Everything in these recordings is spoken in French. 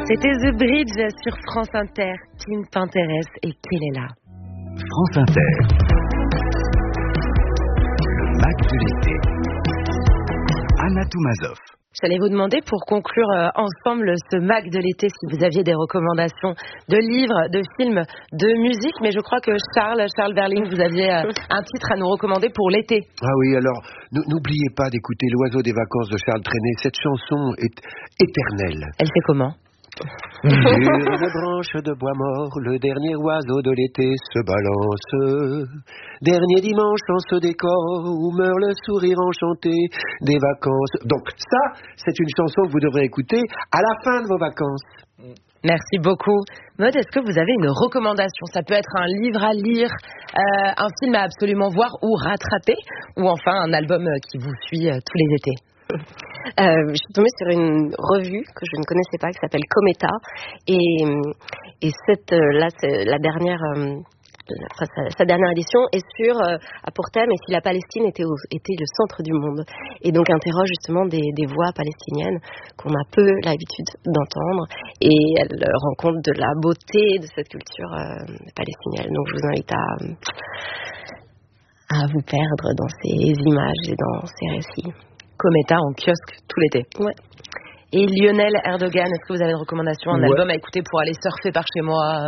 C'était The Bridge sur France Inter. Qui t'intéresse et quelle est là? France Inter. Le Mac de l'été. Anna Toumazov. J'allais vous demander pour conclure ensemble ce Mac de l'été si vous aviez des recommandations de livres, de films, de musique, mais je crois que Charles Berling, vous aviez un titre à nous recommander pour l'été. Ah oui, alors n'oubliez pas d'écouter L'Oiseau des vacances de Charles Trenet. Cette chanson est éternelle. Elle fait comment? Sur une branche de bois mort, le dernier oiseau de l'été se balance. Dernier dimanche en ce décor où meurt le sourire enchanté des vacances. Donc ça, c'est une chanson que vous devrez écouter à la fin de vos vacances. Merci beaucoup. Maud, est-ce que vous avez une recommandation? Ça peut être un livre à lire, un film à absolument voir ou rattraper, ou enfin un album qui vous suit tous les étés. Je suis tombée sur une revue que je ne connaissais pas qui s'appelle Cometa et cette là c'est la dernière sa dernière édition est sur a pour thème et si la Palestine était le centre du monde et donc interroge justement des voix palestiniennes qu'on a peu l'habitude d'entendre et elle rend compte de la beauté de cette culture palestinienne. Donc je vous invite à vous perdre dans ces images et dans ces récits. Cometa en kiosque tout l'été. Ouais. Et Lionel Erdogan, est-ce que vous avez une recommandation, un album à écouter pour aller surfer par chez moi?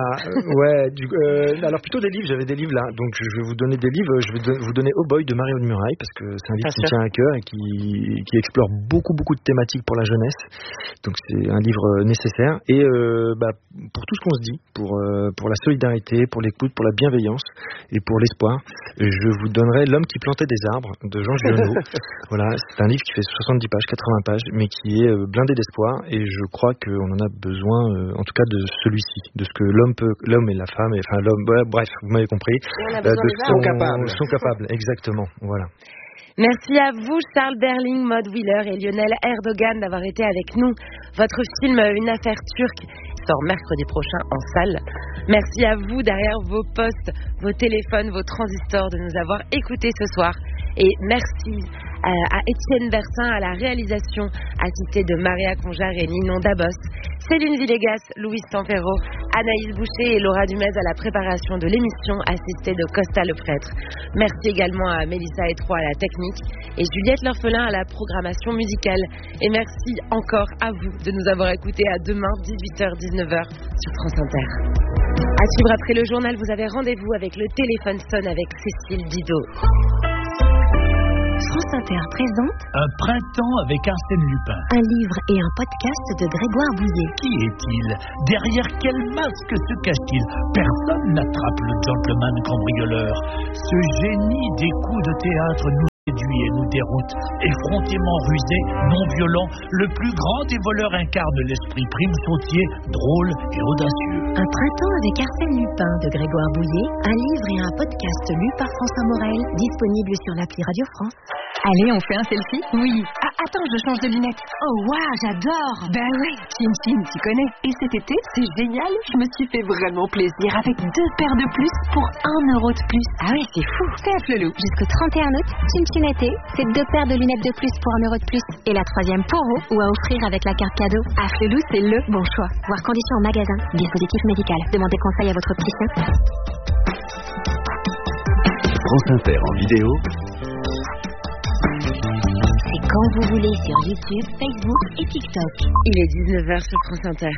Alors plutôt des livres, j'avais des livres là, donc je vais vous donner des livres, je vais vous donner Oh Boy de Marion de Muraille, parce que c'est un livre qui me tient à cœur et qui explore beaucoup de thématiques pour la jeunesse, donc c'est un livre nécessaire, et pour tout ce qu'on se dit, pour la solidarité, pour l'écoute, pour la bienveillance et pour l'espoir, je vous donnerai L'homme qui plantait des arbres de Jean Giono. Voilà, c'est un livre qui fait 70 pages, 80 pages, mais qui est blindé d'espoir et je crois qu'on en a besoin en tout cas de celui-ci, de ce que l'homme et la femme, enfin l'homme, bref, vous m'avez compris, sont capables, exactement, voilà. Merci à vous Charles Berling, Maud Wheeler et Lionel Erdogan d'avoir été avec nous. Votre film Une affaire turque sort mercredi prochain en salle. Merci à vous derrière vos postes, vos téléphones, vos transistors de nous avoir écoutés ce soir. Et merci à Étienne Bertin à la réalisation, assisté de Maria Conjar et Ninon Dabos, Céline Villegas, Louis Tampero, Anaïs Boucher et Laura Dumez à la préparation de l'émission, assistée de Costa le Prêtre. Merci également à Mélissa Etro à la technique et Juliette L'Orphelin à la programmation musicale. Et merci encore à vous de nous avoir écoutés. À demain 18h-19h sur France Inter. À suivre après le journal, vous avez rendez-vous avec le téléphone sonne avec Cécile Didot. France Inter présente Un printemps avec Arsène Lupin. Un livre et un podcast de Grégoire Bouillet. Qui est-il? Derrière quel masque se cache-t-il? Personne n'attrape le gentleman cambrioleur. Ce génie des coups de théâtre nous séduit et nous déroute. Effrontément rusé, non violent, le plus grand des voleurs incarne l'esprit prime sautier, drôle et audacieux. Un printemps avec Arsène Lupin de Grégoire Bouillet. Un livre et un podcast lu par François Morel, disponible sur l'appli Radio France. Allez, on fait un selfie? Oui. Ah, attends, je change de lunettes. Oh, waouh, j'adore. Ben oui, Chin Chin, tu connais. Et cet été, c'est génial. Je me suis fait vraiment plaisir avec 2 paires de plus pour 1 euro de plus. Ah oui, c'est fou. C'est à Flelou. Jusqu'au 31 août, Chin Chin été, c'est 2 paires de lunettes de plus pour 1 euro de plus. Et la 3e pour vous ou à offrir avec la carte cadeau. À Flelou, c'est le bon choix. Voir conditions en magasin. Dispositif médical. Demandez conseil à votre opticien. France Inter en vidéo. C'est quand vous voulez sur YouTube, Facebook et TikTok. Il est 19h sur France Inter.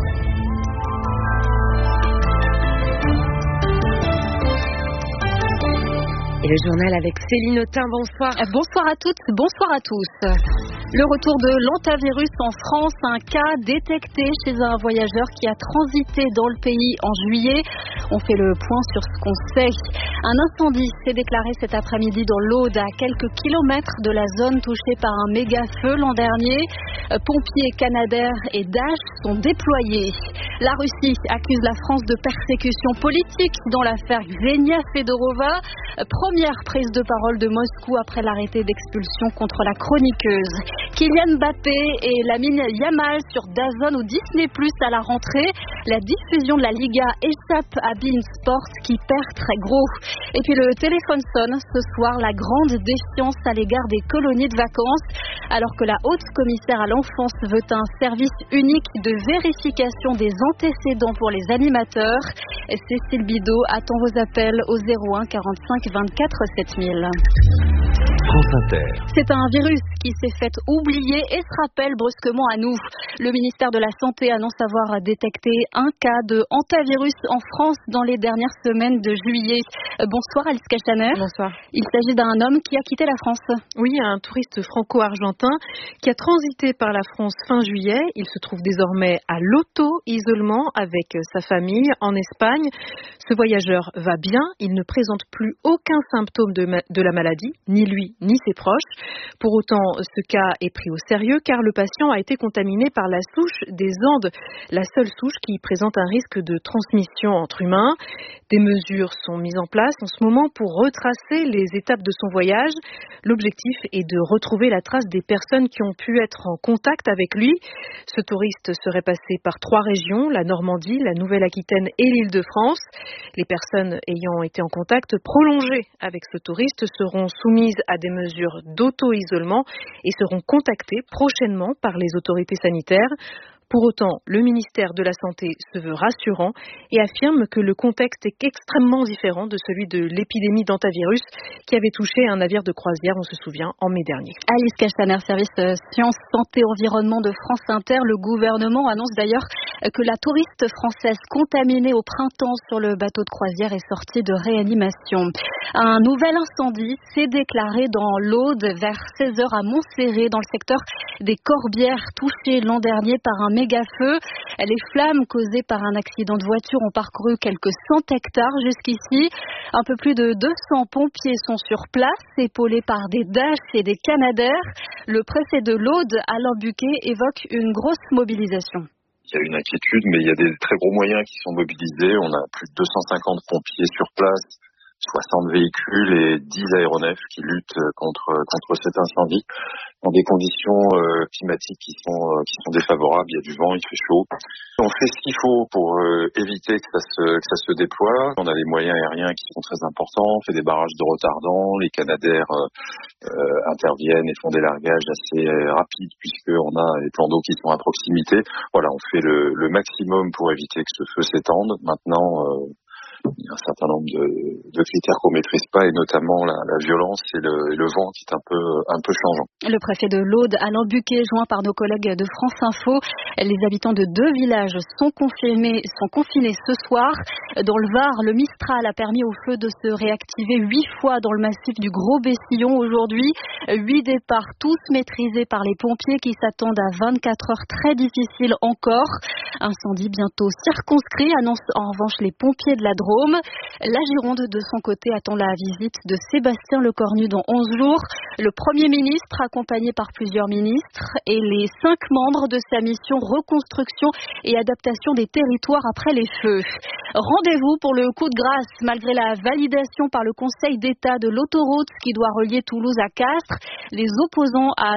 Et le journal avec Céline Autain, bonsoir. Bonsoir à toutes, bonsoir à tous. Le retour de l'hantavirus en France, un cas détecté chez un voyageur qui a transité dans le pays en juillet. On fait le point sur ce qu'on sait. Un incendie s'est déclaré cet après-midi dans l'Aude, à quelques kilomètres de la zone touchée par un méga-feu l'an dernier. Pompiers, Canadair et Daesh sont déployés. La Russie accuse la France de persécution politique dans l'affaire Ksenia Fedorova. Première prise de parole de Moscou après l'arrêté d'expulsion contre la chroniqueuse. Kylian Mbappé et Lamine Yamal sur DAZN ou Disney+ à la rentrée. La diffusion de la Liga échappe à beIN Sport qui perd très gros. Et puis le téléphone sonne ce soir, la grande défiance à l'égard des colonies de vacances. Alors que la haute commissaire à l'enfance veut un service unique de vérification des antécédents pour les animateurs. Cécile Bidot attend vos appels au 01 45 24 7000. France Inter. C'est un virus qui s'est fait oublier et se rappelle brusquement à nous. Le ministère de la Santé annonce avoir détecté un cas de hantavirus en France dans les dernières semaines de juillet. Bonsoir Alice Castaner. Bonsoir. Il s'agit d'un homme qui a quitté la France. Oui, un touriste franco-argentin qui a transité par la France fin juillet. Il se trouve désormais à l'auto-isolement avec sa famille en Espagne. Ce voyageur va bien. Il ne présente plus aucun symptôme de la maladie, ni lui ni ses proches. Pour autant, ce cas est pris au sérieux car le patient a été contaminé par la souche des Andes, la seule souche qui présente un risque de transmission entre humains. Des mesures sont mises en place en ce moment pour retracer les étapes de son voyage. L'objectif est de retrouver la trace des personnes qui ont pu être en contact avec lui. Ce touriste serait passé par 3 régions, la Normandie, la Nouvelle-Aquitaine et l'Île-de-France. Les personnes ayant été en contact prolongé avec ce touriste seront soumises à des mesures d'auto-isolement et seront contactées prochainement par les autorités sanitaires. Pour autant, le ministère de la Santé se veut rassurant et affirme que le contexte est extrêmement différent de celui de l'épidémie d'hantavirus qui avait touché un navire de croisière, on se souvient, en mai dernier. Alice Castaner, service Sciences, Santé, Environnement de France Inter. Le gouvernement annonce d'ailleurs que la touriste française contaminée au printemps sur le bateau de croisière est sortie de réanimation. Un nouvel incendie s'est déclaré dans l'Aude vers 16h à Montserrat, dans le secteur des Corbières, touché l'an dernier par un méga-feu. Les flammes causées par un accident de voiture ont parcouru quelques 100 hectares jusqu'ici. Un peu plus de 200 pompiers sont sur place, épaulés par des Dash et des Canadair. Le préfet de l'Aude, Alain Buquet, évoque une grosse mobilisation. Il y a une inquiétude, mais il y a des très gros moyens qui sont mobilisés. On a plus de 250 pompiers sur place, 60 véhicules et 10 aéronefs qui luttent contre cet incendie dans des conditions climatiques qui sont défavorables. Il y a du vent, il fait chaud. On fait ce qu'il faut pour éviter que ça se déploie. On a les moyens aériens qui sont très importants. On fait des barrages de retardants. Les Canadair interviennent et font des largages assez rapides puisqu'on a les plans d'eau qui sont à proximité. Voilà, on fait le maximum pour éviter que ce feu s'étende. Maintenant, il y a un certain nombre de critères qu'on maîtrise pas et notamment la violence et le vent qui est un peu changeant. Le préfet de l'Aude, Alain Buquet, joint par nos collègues de France Info. Les habitants de 2 villages sont confinés ce soir. Dans le Var, le Mistral a permis au feu de se réactiver 8 fois dans le massif du Gros Bessillon aujourd'hui. 8 départs, tous maîtrisés par les pompiers qui s'attendent à 24 heures très difficiles encore. Incendie bientôt circonscrit, annoncent en revanche les pompiers de la Drôme. La Gironde, de son côté, attend la visite de Sébastien Lecornu dans 11 jours. Le Premier ministre, accompagné par plusieurs ministres, et les 5 membres de sa mission reconstruction et adaptation des territoires après les feux. Rendez-vous pour le coup de grâce, malgré la validation par le Conseil d'État de l'autoroute qui doit relier Toulouse à Castres. Les opposants à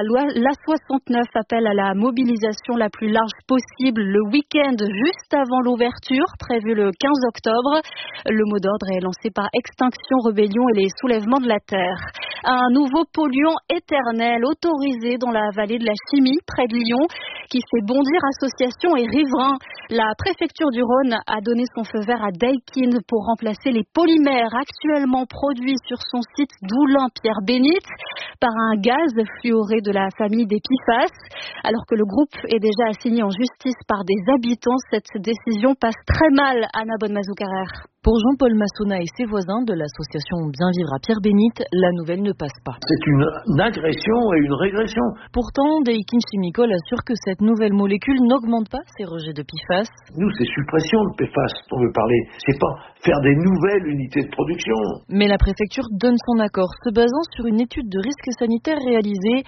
l'A69 appellent à la mobilisation la plus large possible le week-end juste avant l'ouverture, prévue le 15 octobre. Le mot d'ordre est lancé par Extinction Rebellion et les Soulèvements de la Terre. Un nouveau polluant éternel autorisé dans la vallée de la Chimie, près de Lyon, qui fait bondir associations et riverains. La préfecture du Rhône a donné son feu vert à Daikin pour remplacer les polymères actuellement produits sur son site d'Oulin-Pierre-Bénite par un gaz fluoré de la famille des PFAS. Alors que le groupe est déjà assigné en justice par des habitants, cette décision passe très mal, Anna Bonne-Mazoukarer. Pour Jean-Paul Massona et ses voisins de l'association Bien Vivre à Pierre-Bénite, la nouvelle ne passe pas. C'est une agression et une régression. Pourtant, Daikin Chemical assure que cette nouvelle molécule n'augmente pas ces rejets de PFAS. Nous, c'est suppression de PFAS dont on veut parler. C'est pas faire des nouvelles unités de production. Mais la préfecture donne son accord, se basant sur une étude de risque sanitaire réalisée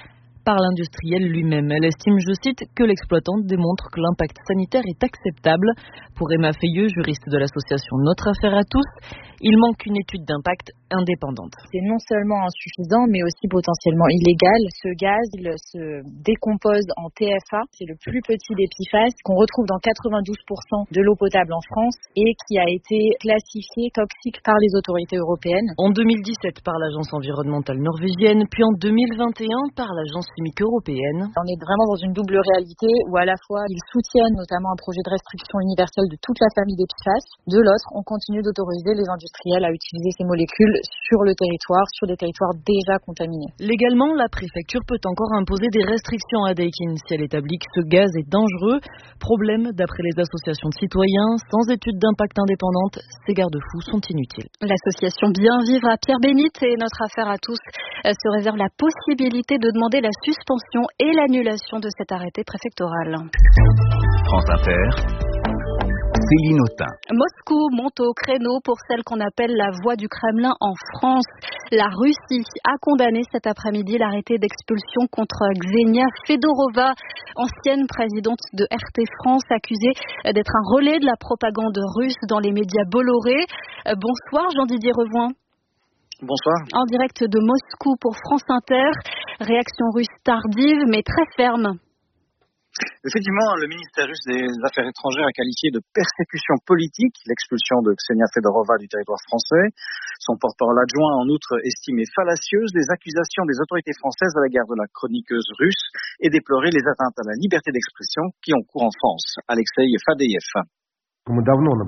par l'industriel lui-même. Elle estime, je cite, que l'exploitante démontre que l'impact sanitaire est acceptable. Pour Emma Feilleux, juriste de l'association Notre Affaire à tous, il manque une étude d'impact indépendante. C'est non seulement insuffisant, mais aussi potentiellement illégal. Ce gaz, il se décompose en TFA, c'est le plus petit des PFAS, qu'on retrouve dans 92% de l'eau potable en France et qui a été classifié toxique par les autorités européennes. En 2017 par l'agence environnementale norvégienne, puis en 2021 par l'agence chimique européenne. On est vraiment dans une double réalité où à la fois ils soutiennent notamment un projet de restriction universelle de toute la famille des PFAS, de l'autre on continue d'autoriser les industriels à utiliser ces molécules sur le territoire, sur des territoires déjà contaminés. Légalement, la préfecture peut encore imposer des restrictions à Daikin si elle établit que ce gaz est dangereux. Problème, d'après les associations de citoyens, sans étude d'impact indépendante, ces garde-fous sont inutiles. L'association Bien Vivre à Pierre-Bénite et Notre Affaire à tous se réserve la possibilité de demander la suspension et l'annulation de cet arrêté préfectoral. France Inter. Céline Autain. Moscou monte au créneau pour celle qu'on appelle la voie du Kremlin en France. La Russie a condamné cet après-midi l'arrêté d'expulsion contre Ksenia Fedorova, ancienne présidente de RT France, accusée d'être un relais de la propagande russe dans les médias Bolloré. Bonsoir Jean-Didier Revoin. Bonsoir. En direct de Moscou pour France Inter. Réaction russe tardive mais très ferme. Effectivement, le ministère russe des Affaires étrangères a qualifié de persécution politique l'expulsion de Ksenia Fedorova du territoire français. Son porte-parole adjoint, en outre, estimait fallacieuses les accusations des autorités françaises à l'égard de la chroniqueuse russe et déplorait les atteintes à la liberté d'expression qui ont cours en France. Alexei Fadeyev. Nous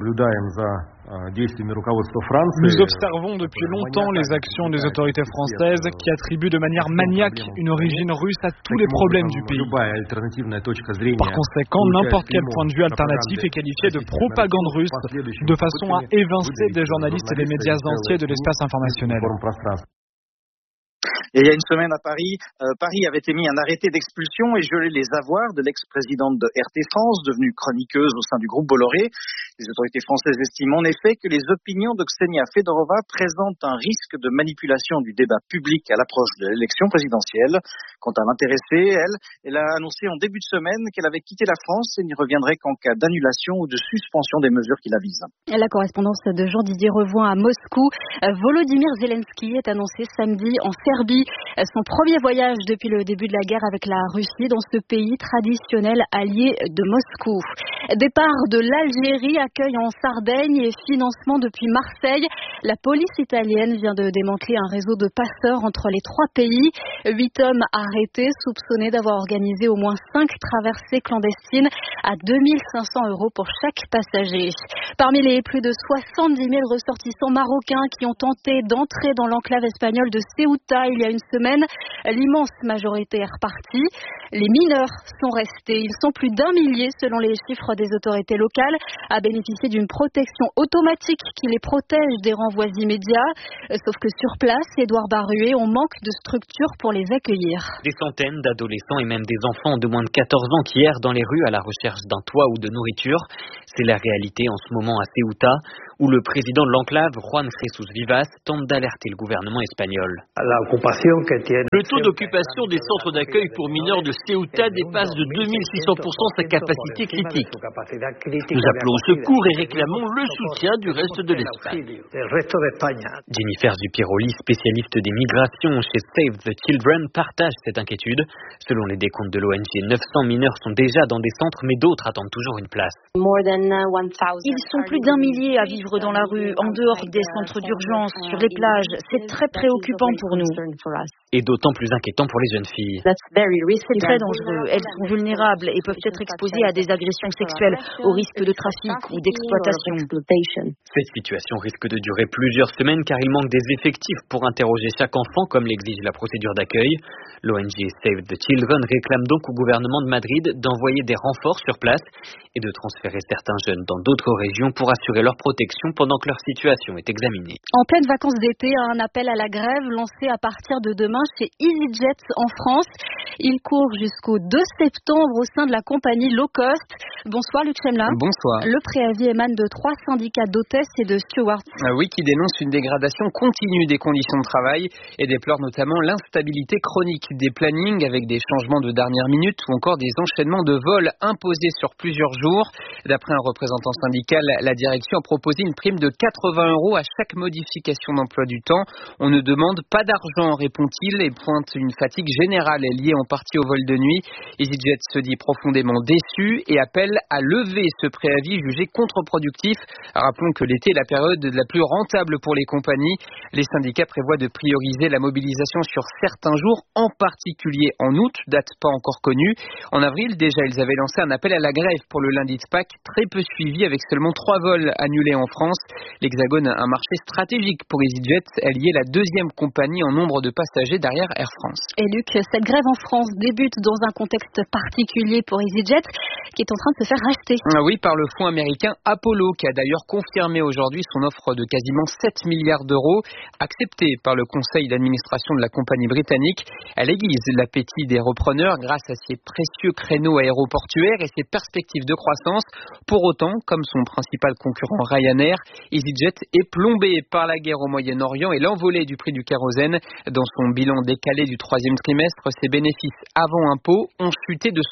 observons depuis longtemps les actions des autorités françaises qui attribuent de manière maniaque une origine russe à tous les problèmes du pays. Par conséquent, n'importe quel point de vue alternatif est qualifié de propagande russe, de façon à évincer des journalistes et des médias entiers de l'espace informationnel. Et il y a une semaine à Paris, Paris avait émis un arrêté d'expulsion et gelé les avoirs de l'ex-présidente de RT France, devenue chroniqueuse au sein du groupe Bolloré. Les autorités françaises estiment en effet que les opinions de Ksenia Fedorova présentent un risque de manipulation du débat public à l'approche de l'élection présidentielle. Quant à l'intéressée, elle a annoncé en début de semaine qu'elle avait quitté la France et n'y reviendrait qu'en cas d'annulation ou de suspension des mesures qui la visent. La correspondance de Jean-Didier Revoin à Moscou. Volodymyr Zelensky est annoncé samedi en Serbie. Son premier voyage depuis le début de la guerre avec la Russie dans ce pays traditionnel allié de Moscou. Départ de l'Algérie, accueil en Sardaigne et financement depuis Marseille. La police italienne vient de démanteler un réseau de passeurs entre les trois pays. 8 hommes arrêtés, soupçonnés d'avoir organisé au moins 5 traversées clandestines à 2500 € pour chaque passager. Parmi les plus de 70 000 ressortissants marocains qui ont tenté d'entrer dans l'enclave espagnole de Ceuta il y a une semaine, l'immense majorité est repartie. Les mineurs sont restés. Ils sont plus d'1 millier selon les chiffres des autorités locales à bénéficier d'une protection automatique qui les protège des renvois immédiats. Sauf que sur place, Édouard Baruet, on manque de structures pour les accueillir. Des centaines d'adolescents et même des enfants de moins de 14 ans qui errent dans les rues à la recherche d'un toit ou de nourriture. C'est la réalité en ce moment à Ceuta, où le président de l'enclave, Juan Jesús Vivas, tente d'alerter le gouvernement espagnol. Le taux d'occupation des centres d'accueil pour mineurs de Ceuta dépasse de 2600% sa capacité critique. Nous appelons au secours et réclamons le soutien du reste de l'Espagne. Jennifer Zupiroli, spécialiste des migrations chez Save the Children, partage cette inquiétude. Selon les décomptes de l'ONG, 900 mineurs sont déjà dans des centres, mais d'autres attendent toujours une place. Ils sont plus d'1 millier à vivre dans la rue, en dehors des centres d'urgence, sur les plages. C'est très préoccupant pour nous. Et d'autant plus inquiétant pour les jeunes filles. C'est très dangereux. Elles sont vulnérables et peuvent être exposées à des agressions sexuelles, au risque de trafic ou d'exploitation. Cette situation risque de durer plusieurs semaines car il manque des effectifs pour interroger chaque enfant, comme l'exige la procédure d'accueil. L'ONG Save the Children réclame donc au gouvernement de Madrid d'envoyer des renforts sur place et de transférer certains jeunes dans d'autres régions pour assurer leur protection pendant que leur situation est examinée. En pleine vacances d'été, un appel à la grève lancé à partir de demain chez EasyJet en France. Il court jusqu'au 2 septembre au sein de la compagnie low cost. Bonsoir Luc Chemelin. Bonsoir. Le préavis émane de 3 syndicats d'hôtesses et de stewards. Oui, qui dénoncent une dégradation continue des conditions de travail et déplorent notamment l'instabilité chronique des plannings avec des changements de dernière minute ou encore des enchaînements de vols imposés sur plusieurs jours. D'après un représentant syndical, la direction a proposé une prime de 80 € à chaque modification d'emploi du temps. On ne demande pas d'argent, répond-il, et pointe une fatigue générale liée en partie au vol de nuit. EasyJet se dit profondément déçu et appelle à lever ce préavis jugé contre-productif. Rappelons que l'été est la période la plus rentable pour les compagnies. Les syndicats prévoient de prioriser la mobilisation sur certains jours, en particulier en août, date pas encore connue. En avril, déjà, ils avaient lancé un appel à la grève pour le lundi de Pâques, très peu suivi avec seulement 3 vols annulés en France. L'Hexagone, un marché stratégique pour EasyJet, elle y est la 2e compagnie en nombre de passagers derrière Air France. Et Luc, cette grève en France débute dans un contexte particulier pour EasyJet qui est en train de se faire racheter. Oui, par le fonds américain Apollo qui a d'ailleurs confirmé aujourd'hui son offre de quasiment 7 milliards d'euros acceptée par le conseil d'administration de la compagnie britannique. Elle aiguise l'appétit des repreneurs grâce à ses précieux créneaux aéroportuaires et ses perspectives de croissance. Pour autant, comme son principal concurrent Ryanair, EasyJet est plombé par la guerre au Moyen-Orient et l'envolée du prix du kérosène. Dans son bilan décalé du 3e trimestre, ses bénéfices avant impôts ont chuté de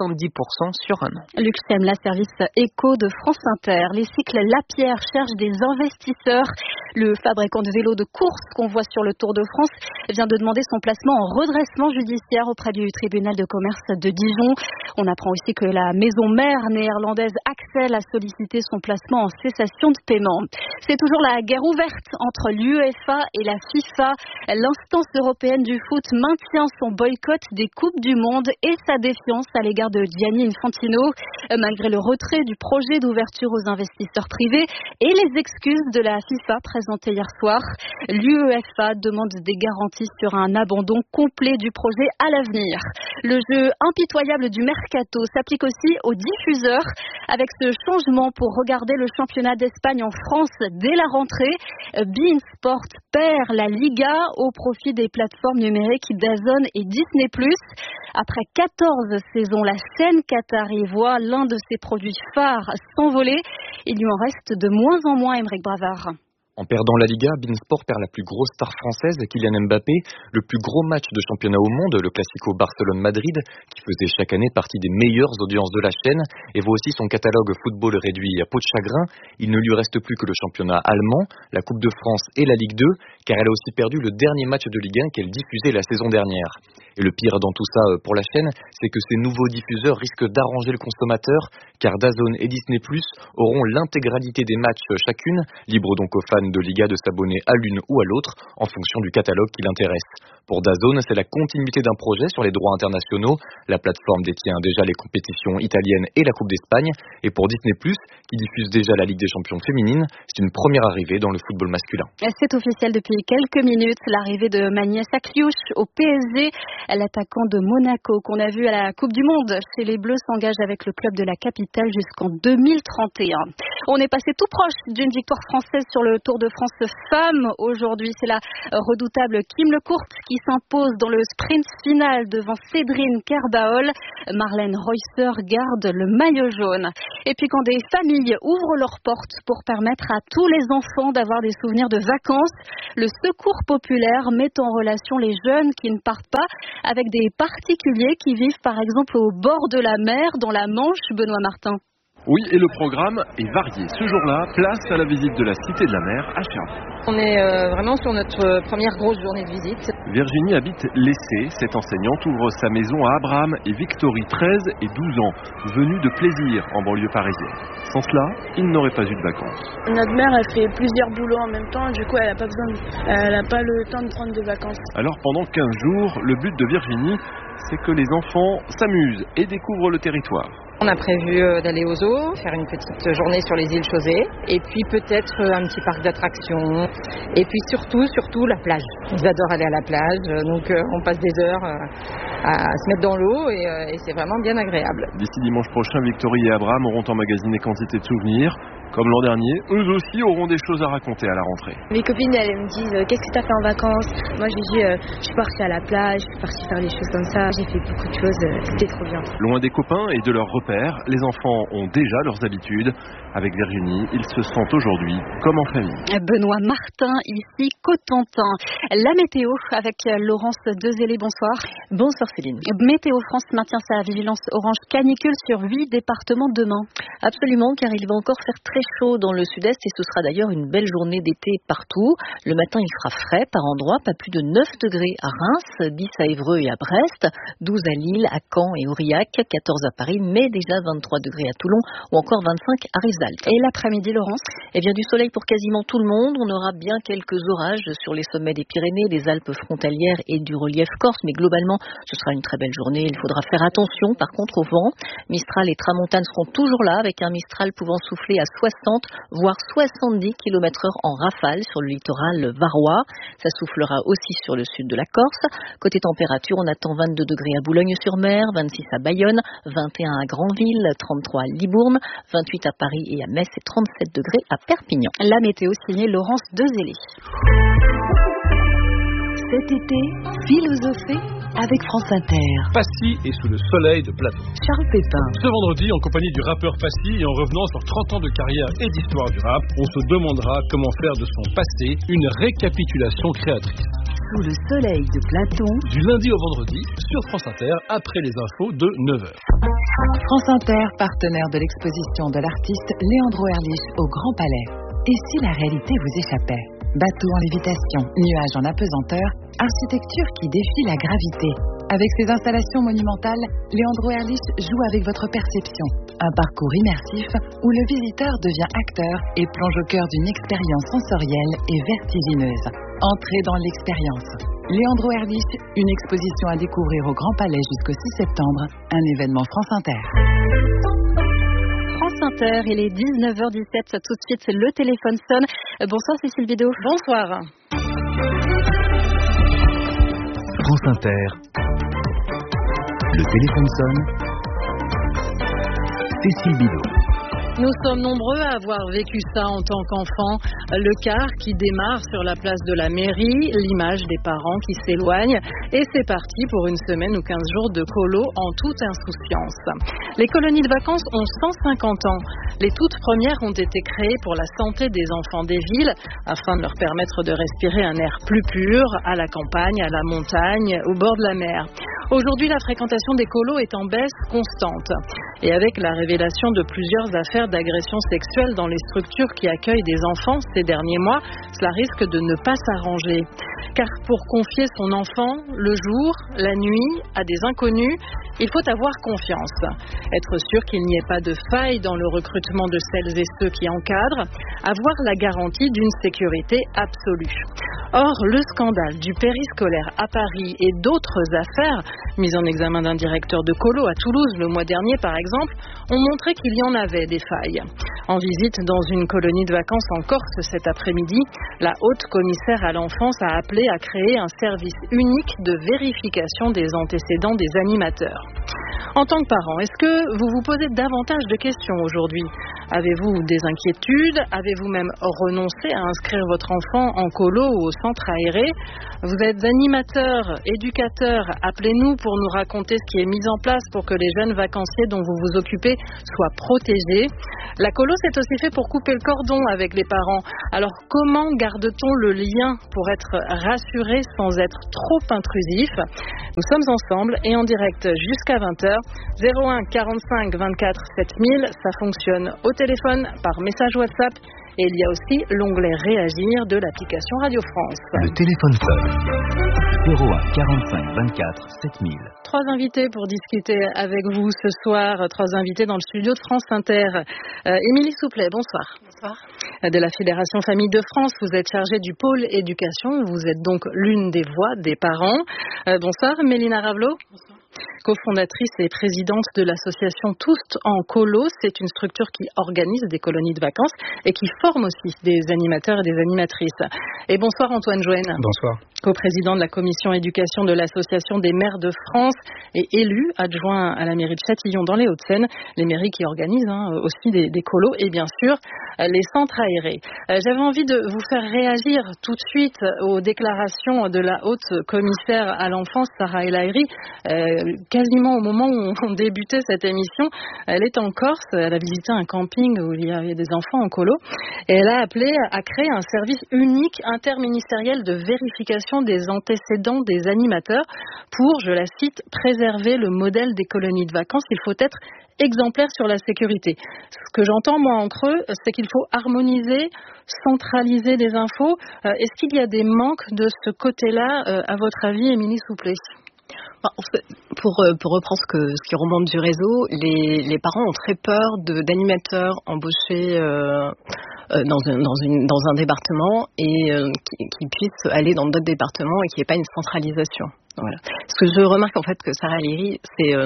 70% sur un an. Luc Chemelin, service éco de France Inter. Les cycles Lapierre cherchent des investisseurs. Le fabricant de vélos de course qu'on voit sur le Tour de France vient de demander son placement en redressement judiciaire auprès du tribunal de commerce de Dijon. On apprend aussi que la maison mère néerlandaise Axel a sollicité son placement en cessation de paiement. C'est toujours la guerre ouverte entre l'UEFA et la FIFA. L'instance européenne du foot maintient son boycott des Coupes du Monde et sa défiance à l'égard de Gianni Infantino, malgré le retrait du projet d'ouverture aux investisseurs privés et les excuses de la FIFA présentées hier soir. L'UEFA demande des garanties sur un abandon complet du projet à l'avenir. Le jeu impitoyable du mercato s'applique aussi aux diffuseurs, avec ce changement pour regarder le championnat d'Espagne en France dès la rentrée. beIN Sport perd la Liga au profit des plateformes numériques DAZN et Disney+. Après 14 saisons, la chaîne qatari voit l'un de ses produits phares s'envoler. Il lui en reste de moins en moins, Aymeric Bravard. En perdant la Liga, beIN Sport perd la plus grosse star française, Kylian Mbappé, le plus gros match de championnat au monde, le Classico Barcelone-Madrid, qui faisait chaque année partie des meilleures audiences de la chaîne, et voit aussi son catalogue football réduit à peau de chagrin. Il ne lui reste plus que le championnat allemand, la Coupe de France et la Ligue 2, car elle a aussi perdu le dernier match de Ligue 1 qu'elle diffusait la saison dernière. Et le pire dans tout ça pour la chaîne, c'est que ces nouveaux diffuseurs risquent d'arranger le consommateur, car DAZN et Disney+ auront l'intégralité des matchs chacune, libre donc aux fans de Liga de s'abonner à l'une ou à l'autre en fonction du catalogue qui l'intéresse. Pour DAZN, c'est la continuité d'un projet sur les droits internationaux. La plateforme détient déjà les compétitions italiennes et la Coupe d'Espagne. Et pour Disney+, qui diffuse déjà la Ligue des champions féminine, c'est une première arrivée dans le football masculin. C'est officiel depuis quelques minutes, l'arrivée de Magnès Akliouche au PSG. L'attaquant de Monaco qu'on a vu à la Coupe du Monde chez les Bleus s'engage avec le club de la capitale jusqu'en 2031. On est passé tout proche d'une victoire française sur le Tour de France femmes. Aujourd'hui, c'est la redoutable Kim Lecourt qui s'impose dans le sprint final devant Cédrine Kerbaol. Marlène Reusser garde le maillot jaune. Et puis quand des familles ouvrent leurs portes pour permettre à tous les enfants d'avoir des souvenirs de vacances, le Secours populaire met en relation les jeunes qui ne partent pas avec des particuliers qui vivent par exemple au bord de la mer dans la Manche. Benoît Martin. Oui, et le programme est varié. Ce jour-là, place à la visite de la Cité de la Mer à Cherbourg. On est vraiment sur notre première grosse journée de visite. Virginie habite l'Essai. Cette enseignante ouvre sa maison à Abraham et Victory, 13 et 12 ans, venus de plaisir en banlieue parisienne. Sans cela, ils n'auraient pas eu de vacances. Notre mère, elle fait plusieurs boulots en même temps, du coup, elle n'a pas le temps de prendre des vacances. Alors, pendant 15 jours, le but de Virginie, c'est que les enfants s'amusent et découvrent le territoire. On a prévu d'aller au zoo, faire une petite journée sur les îles Chausée, et puis peut-être un petit parc d'attractions, et puis surtout la plage. Ils adorent aller à la plage, donc on passe des heures à se mettre dans l'eau, et c'est vraiment bien agréable. D'ici dimanche prochain, Victory et Abraham auront emmagasiné quantité de souvenirs, Comme l'an dernier, eux aussi auront des choses à raconter à la rentrée. Mes copines, elles me disent qu'est-ce que tu as fait en vacances? Moi, j'ai dit je suis partie à la plage, je suis partie faire des choses comme ça. J'ai fait beaucoup de choses, c'était trop bien. Loin des copains et de leurs repères, les enfants ont déjà leurs habitudes. Avec Virginie, ils se sentent aujourd'hui comme en famille. Benoît Martin, ici Cotentin. La météo avec Laurence Dezélé, bonsoir. Bonsoir Céline. Météo France maintient sa vigilance orange canicule sur 8 départements demain. Absolument, car il va encore faire très chaud dans le sud-est et ce sera d'ailleurs une belle journée d'été partout. Le matin, il fera frais par endroits, pas plus de 9 degrés à Reims, 10 à Évreux et à Brest, 12 à Lille, à Caen et Aurillac, 14 à Paris, mais déjà 23 degrés à Toulon ou encore 25 à Rivesaltes. Et l'après-midi, Laurence? Eh bien, du soleil pour quasiment tout le monde. On aura bien quelques orages sur les sommets des Pyrénées, des Alpes frontalières et du relief corse, mais globalement, ce sera une très belle journée. Il faudra faire attention, par contre, au vent. Mistral et Tramontane seront toujours là, avec un Mistral pouvant souffler à 60, voire 70 km/h en rafale sur le littoral varois. Ça soufflera aussi sur le sud de la Corse. Côté température, on attend 22 degrés à Boulogne-sur-Mer, 26 à Bayonne, 21 à Granville, 33 à Libourne, 28 à Paris et à Metz et 37 degrés à Perpignan. La météo signée Laurence Dezélé. Cet été, philosophée avec France Inter. Passy est sous le soleil de Platon. Charles Pépin. Ce vendredi, en compagnie du rappeur Passy et en revenant sur 30 ans de carrière et d'histoire du rap, on se demandera comment faire de son passé une récapitulation créatrice. Sous le soleil de Platon. Du lundi au vendredi, sur France Inter, après les infos de 9h. France Inter, partenaire de l'exposition de l'artiste Léandro Erlich au Grand Palais. Et si la réalité vous échappait? Bateau en lévitation, nuages en apesanteur, architecture qui défie la gravité. Avec ses installations monumentales, Léandro Erlich joue avec votre perception. Un parcours immersif où le visiteur devient acteur et plonge au cœur d'une expérience sensorielle et vertigineuse. Entrez dans l'expérience. Léandro Erlich, une exposition à découvrir au Grand Palais jusqu'au 6 septembre, un événement France Inter. France Inter, il est 19h17, tout de suite le téléphone sonne. Bonsoir Cécile Bidot. Bonsoir. France Inter. Le téléphone sonne. Cécile Bidot. Nous sommes nombreux à avoir vécu ça en tant qu'enfants. Le car qui démarre sur la place de la mairie, l'image des parents qui s'éloignent et c'est parti pour une semaine ou 15 jours de colo en toute insouciance. Les colonies de vacances ont 150 ans. Les toutes premières ont été créées pour la santé des enfants des villes afin de leur permettre de respirer un air plus pur à la campagne, à la montagne, au bord de la mer. Aujourd'hui, la fréquentation des colos est en baisse constante. Et avec la révélation de plusieurs affaires d'agression sexuelle dans les structures qui accueillent des enfants ces derniers mois, cela risque de ne pas s'arranger. Car pour confier son enfant le jour, la nuit, à des inconnus, il faut avoir confiance. Être sûr qu'il n'y ait pas de faille dans le recrutement de celles et ceux qui encadrent, avoir la garantie d'une sécurité absolue. Or, le scandale du périscolaire à Paris et d'autres affaires, mises en examen d'un directeur de colo à Toulouse le mois dernier par exemple, ont montré qu'il y en avait des failles. En visite dans une colonie de vacances en Corse cet après-midi, la haute commissaire à l'enfance a appelé à créer un service unique de vérification des antécédents des animateurs. En tant que parent, est-ce que vous vous posez davantage de questions aujourd'hui? Avez-vous des inquiétudes? Avez-vous même renoncé à inscrire votre enfant en colo ou au centre aéré? Vous êtes animateur, éducateur, appelez-nous pour nous raconter ce qui est mis en place pour que les jeunes vacanciers dont vous vous occupez soient protégés. La colo, c'est aussi fait pour couper le cordon avec les parents. Alors comment garde-t-on le lien pour être rassuré sans être trop intrusif? Nous sommes ensemble et en direct jusqu'à 20h. 01 45 24 7000, ça fonctionne au téléphone, par message WhatsApp et il y a aussi l'onglet Réagir de l'application Radio France. Le téléphone sonne. 01 45 24 7000. Trois invités pour discuter avec vous ce soir, trois invités dans le studio de France Inter. Émilie Souplet, bonsoir. Bonsoir. De la Fédération Famille de France, vous êtes chargée du pôle éducation, vous êtes donc l'une des voix des parents. Bonsoir, Mélina Ravelot. Bonsoir. cofondatrice et présidente de l'association Tous en Colo. C'est une structure qui organise des colonies de vacances et qui forme aussi des animateurs et des animatrices. Et bonsoir Antoine Joenne. Bonsoir. Co-président de la commission éducation de l'association des maires de France et élu adjoint à la mairie de Châtillon dans les Hauts-de-Seine, les mairies qui organisent aussi des colos et bien sûr les centres aérés. J'avais envie de vous faire réagir tout de suite aux déclarations de la haute commissaire à l'enfance, Sarah El Haïry, quasiment au moment où on débutait cette émission. Elle est en Corse, elle a visité un camping où il y avait des enfants en colo et elle a appelé à créer un service unique interministériel de vérification des antécédents des animateurs pour, je la cite, préserver le modèle des colonies de vacances. Il faut être exemplaire sur la sécurité. Ce que j'entends, moi, entre eux, c'est qu'il faut harmoniser, centraliser les infos. Est-ce qu'il y a des manques de ce côté-là, à votre avis, Émilie Souplé ? Pour reprendre ce qui remonte du réseau, les parents ont très peur d'animateurs embauchés dans un département et qui puissent aller dans d'autres départements et qu'il n'y ait pas une centralisation. Voilà. Ce que je remarque en fait que Sarah El Haïry,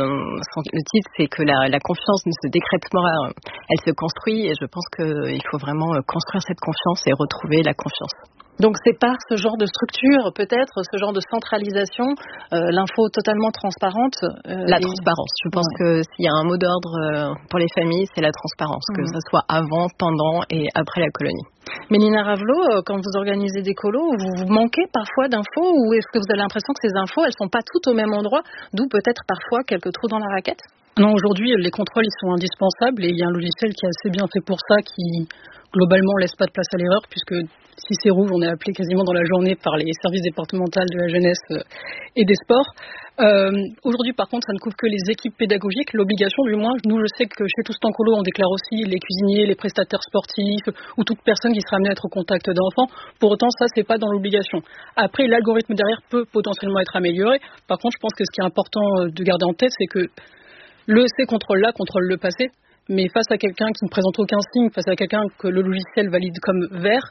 le titre, c'est que la confiance ne se décrète pas, elle se construit et je pense qu'il faut vraiment construire cette confiance et retrouver la confiance. Donc c'est par ce genre de structure, peut-être, ce genre de centralisation, l'info totalement transparente. La transparence. Je pense que s'il y a un mot d'ordre pour les familles, c'est la transparence, que ce soit avant, pendant et après la colonie. Mélina Ravelot, quand vous organisez des colos, vous manquez parfois d'infos ou est-ce que vous avez l'impression que ces infos, elles sont pas toutes au même endroit, d'où peut-être parfois quelques trous dans la raquette ? Non, aujourd'hui, les contrôles, ils sont indispensables et il y a un logiciel qui est assez bien fait pour ça, qui globalement laisse pas de place à l'erreur puisque si c'est rouge, on est appelé quasiment dans la journée par les services départementaux de la jeunesse et des sports. Aujourd'hui, par contre, ça ne couvre que les équipes pédagogiques. L'obligation, du moins, nous, je sais que chez Tous en Colo, on déclare aussi les cuisiniers, les prestataires sportifs ou toute personne qui sera amenée à être au contact d'enfants. Pour autant, ça, c'est pas dans l'obligation. Après, l'algorithme derrière peut potentiellement être amélioré. Par contre, je pense que ce qui est important de garder en tête, c'est que le C contrôle là, contrôle le passé. Mais face à quelqu'un qui ne présente aucun signe, face à quelqu'un que le logiciel valide comme vert,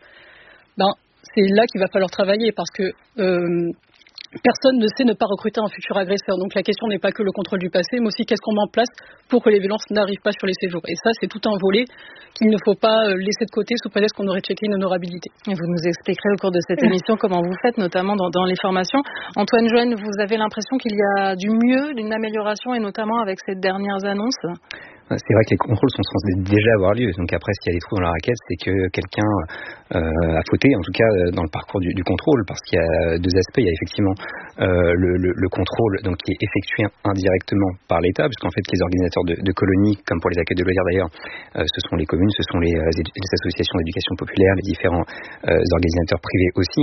c'est là qu'il va falloir travailler parce que personne ne sait ne pas recruter un futur agresseur. Donc la question n'est pas que le contrôle du passé, mais aussi qu'est-ce qu'on met en place pour que les violences n'arrivent pas sur les séjours. Et ça, c'est tout un volet qu'il ne faut pas laisser de côté sous prétexte qu'on aurait checké une honorabilité. Et vous nous expliquerez au cours de cette émission comment vous faites, notamment dans les formations. Antoine Joenne, vous avez l'impression qu'il y a du mieux, d'une amélioration, et notamment avec ces dernières annonces ? C'est vrai que les contrôles sont censés déjà avoir lieu. Donc après, s'il y a des trous dans la raquette, c'est que quelqu'un a fauté, en tout cas dans le parcours du contrôle, parce qu'il y a deux aspects. Il y a effectivement le contrôle donc, qui est effectué indirectement par l'État, puisqu'en fait les organisateurs de colonies, comme pour les accueils de loisirs d'ailleurs, ce sont les communes, ce sont les associations d'éducation populaire, les différents organisateurs privés aussi,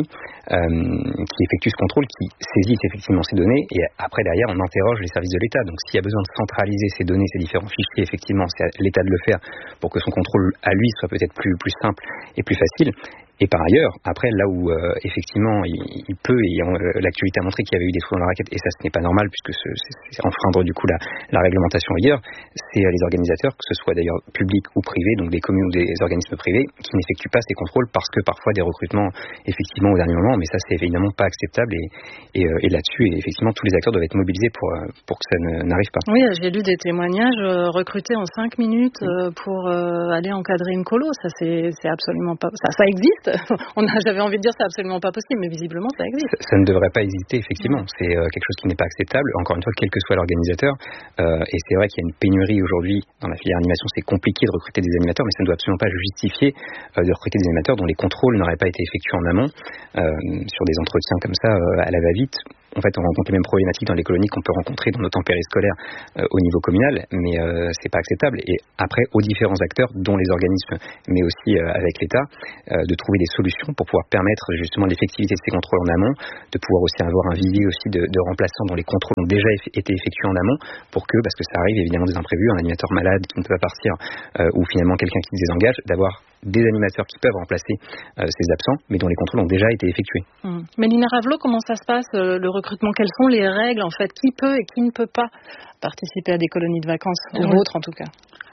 qui effectuent ce contrôle, qui saisissent effectivement ces données, et après derrière on interroge les services de l'État. Donc s'il y a besoin de centraliser ces données, ces différents fichiers, effectivement c'est à l'État de le faire pour que son contrôle à lui soit peut-être plus simple et plus facile. Et par ailleurs, après, là où effectivement il peut, et l'actualité a montré qu'il y avait eu des trous dans la raquette, et ça ce n'est pas normal puisque c'est enfreindre du coup la réglementation ailleurs, c'est les organisateurs, que ce soit d'ailleurs publics ou privés, donc des communes ou des organismes privés, qui n'effectuent pas ces contrôles parce que parfois des recrutements effectivement au dernier moment, mais ça c'est évidemment pas acceptable et là-dessus, effectivement tous les acteurs doivent être mobilisés pour que ça n'arrive pas. Oui, j'ai lu des témoignages recrutés en 5 minutes pour aller encadrer une colo, ça c'est absolument pas, ça existe. J'avais envie de dire c'est absolument pas possible, mais visiblement ça existe. Ça ne devrait pas exister, effectivement. C'est quelque chose qui n'est pas acceptable, encore une fois, quel que soit l'organisateur. Et c'est vrai qu'il y a une pénurie aujourd'hui dans la filière animation. C'est compliqué de recruter des animateurs, mais ça ne doit absolument pas justifier de recruter des animateurs dont les contrôles n'auraient pas été effectués en amont sur des entretiens comme ça à la va-vite. En fait, on rencontre les mêmes problématiques dans les colonies qu'on peut rencontrer dans nos temps périscolaires au niveau communal, mais c'est pas acceptable. Et après, aux différents acteurs, dont les organismes, mais aussi avec l'État, de trouver des solutions pour pouvoir permettre justement l'effectivité de ces contrôles en amont, de pouvoir aussi avoir un vivier aussi de remplaçants dont les contrôles ont déjà été effectués en amont, pour que, parce que ça arrive évidemment des imprévus, un animateur malade qui ne peut pas partir, ou finalement quelqu'un qui se désengage, d'avoir des animateurs qui peuvent remplacer ces absents, mais dont les contrôles ont déjà été effectués. Mélina Ravelot, comment ça se passe, le recrutement? Quelles sont les règles, en fait? Qui peut et qui ne peut pas participer à des colonies de vacances, ou autres en tout cas?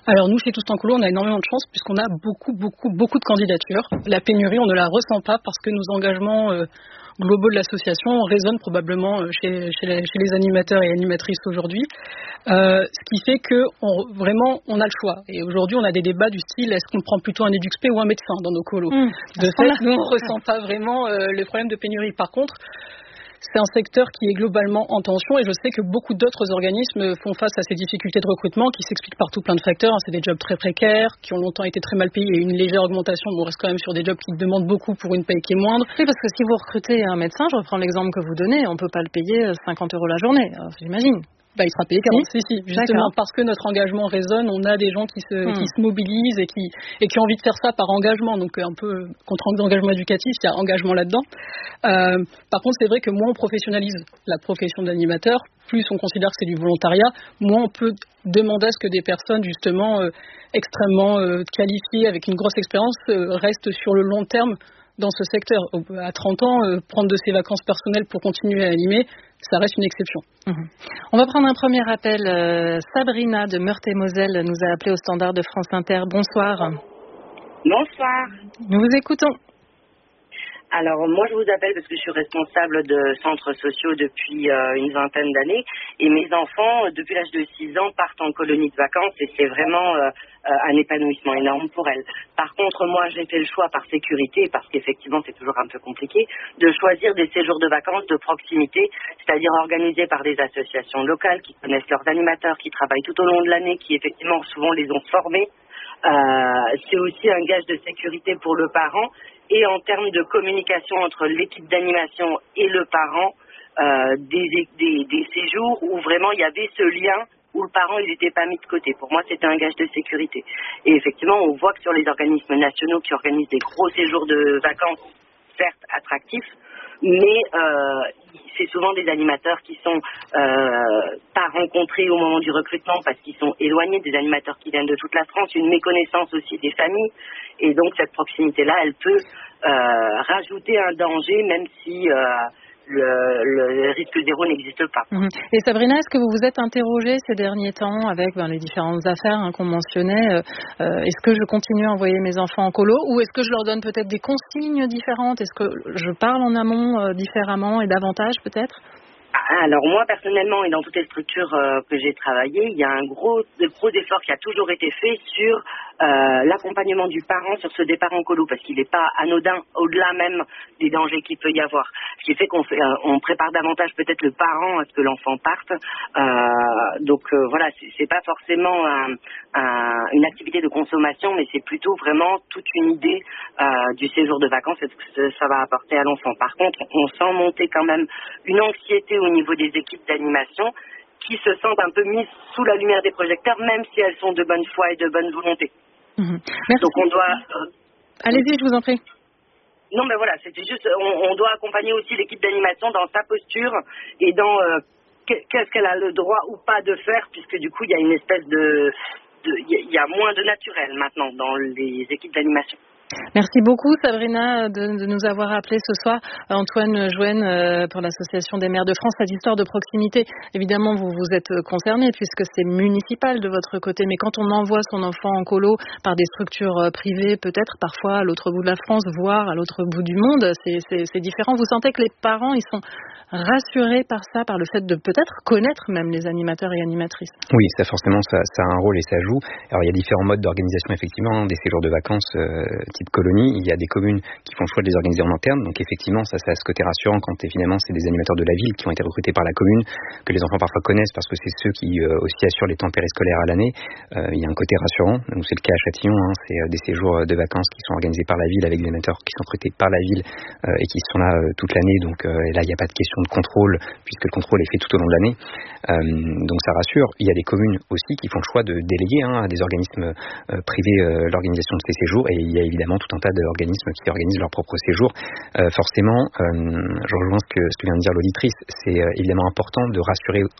Alors nous, chez Tous en Colo, on a énormément de chance puisqu'on a beaucoup de candidatures. La pénurie, on ne la ressent pas parce que nos engagements globaux de l'association résonnent probablement chez les animateurs et animatrices aujourd'hui. Ce qui fait que vraiment, on a le choix. Et aujourd'hui, on a des débats du style, est-ce qu'on prend plutôt un éduxpé ou un médecin dans nos colos? De fait, nous, on ne ressent pas vraiment le problème de pénurie. Par contre, c'est un secteur qui est globalement en tension et je sais que beaucoup d'autres organismes font face à ces difficultés de recrutement qui s'expliquent par tout plein de facteurs. C'est des jobs très précaires, qui ont longtemps été très mal payés et une légère augmentation, mais on reste quand même sur des jobs qui demandent beaucoup pour une paye qui est moindre. Oui, parce que si vous recrutez un médecin, je reprends l'exemple que vous donnez, on ne peut pas le payer 50 € la journée, j'imagine. Il sera payé 40. Si. Justement, parce que notre engagement résonne, on a des gens qui se mobilisent et qui ont envie de faire ça par engagement. Donc, un peu contre engagement éducatif, il y a engagement là-dedans. Par contre, c'est vrai que moins on professionnalise la profession d'animateur, plus on considère que c'est du volontariat, moins on peut demander à ce que des personnes, justement, extrêmement qualifiées, avec une grosse expérience, restent sur le long terme dans ce secteur. À 30 ans, prendre de ses vacances personnelles pour continuer à animer, ça reste une exception. On va prendre un premier appel. Sabrina de Meurthe-et-Moselle nous a appelé au standard de France Inter. Bonsoir. Bonsoir. Nous vous écoutons. Alors, moi, je vous appelle parce que je suis responsable de centres sociaux depuis une vingtaine d'années. Et mes enfants, depuis l'âge de 6 ans, partent en colonie de vacances et c'est vraiment un épanouissement énorme pour elles. Par contre, moi, j'ai fait le choix par sécurité, parce qu'effectivement, c'est toujours un peu compliqué, de choisir des séjours de vacances de proximité, c'est-à-dire organisés par des associations locales qui connaissent leurs animateurs, qui travaillent tout au long de l'année, qui effectivement souvent les ont formés. C'est aussi un gage de sécurité pour le parent. Et en termes de communication entre l'équipe d'animation et le parent, des séjours où vraiment il y avait ce lien où le parent il n'était pas mis de côté. Pour moi, c'était un gage de sécurité. Et effectivement, on voit que sur les organismes nationaux qui organisent des gros séjours de vacances, certes attractifs, mais c'est souvent des animateurs qui sont pas rencontrés au moment du recrutement parce qu'ils sont éloignés, des animateurs qui viennent de toute la France, une méconnaissance aussi des familles. Et donc cette proximité-là, elle peut rajouter un danger, même si le risque zéro n'existe pas. Et Sabrina, est-ce que vous vous êtes interrogée ces derniers temps avec les différentes affaires qu'on mentionnait est-ce que je continue à envoyer mes enfants en colo ou est-ce que je leur donne peut-être des consignes différentes? Est-ce que je parle en amont différemment et davantage peut-être? Alors moi personnellement et dans toutes les structures que j'ai travaillées, il y a un gros effort qui a toujours été fait sur l'accompagnement du parent sur ce départ en colo parce qu'il n'est pas anodin au-delà même des dangers qu'il peut y avoir. Ce qui fait qu'on prépare davantage peut-être le parent à ce que l'enfant parte. Donc voilà, c'est pas forcément une activité de consommation, mais c'est plutôt vraiment toute une idée du séjour de vacances et ce que ça va apporter à l'enfant. Par contre, on sent monter quand même une anxiété au niveau des équipes d'animation qui se sentent un peu mises sous la lumière des projecteurs, même si elles sont de bonne foi et de bonne volonté. Merci. Donc on doit... Allez-y, je vous en prie. Non, mais voilà, c'était juste, on doit accompagner aussi l'équipe d'animation dans sa posture et dans qu'est-ce qu'elle a le droit ou pas de faire, puisque du coup, il y a une espèce il y a moins de naturel maintenant dans les équipes d'animation. Merci beaucoup Sabrina de nous avoir appelé ce soir. Antoine Jouenne pour l'Association des maires de France, cette histoire de proximité. Évidemment, vous êtes concerné puisque c'est municipal de votre côté, mais quand on envoie son enfant en colo par des structures privées, peut-être parfois à l'autre bout de la France, voire à l'autre bout du monde, c'est différent. Vous sentez que les parents, ils sont rassurés par ça, par le fait de peut-être connaître même les animateurs et animatrices? Oui, ça forcément, ça a un rôle et ça joue. Alors il y a différents modes d'organisation effectivement, des séjours de vacances type colonie. Il y a des communes qui font le choix de les organiser en interne, donc effectivement ça a ce côté rassurant quand finalement c'est des animateurs de la ville qui ont été recrutés par la commune, que les enfants parfois connaissent parce que c'est ceux qui aussi assurent les temps périscolaires à l'année. Il y a un côté rassurant, donc c'est le cas à Châtillon, c'est des séjours de vacances qui sont organisés par la ville avec des animateurs qui sont recrutés par la ville et qui sont là toute l'année, donc là il n'y a pas de question de contrôle puisque le contrôle est fait tout au long de l'année, donc ça rassure. Il y a des communes aussi qui font le choix de déléguer à des organismes privés l'organisation de ces séjours et il y a évidemment tout un tas d'organismes qui organisent leur propre séjour. Forcément, je rejoins ce que vient de dire l'auditrice, c'est évidemment important de rassurer